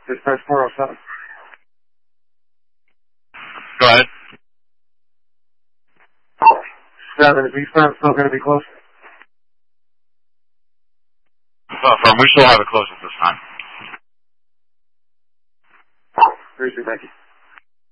Dispatch 407. Go ahead. 7 is eastbound, still going to be close? We still have it closed at this time. Appreciate it, thank you.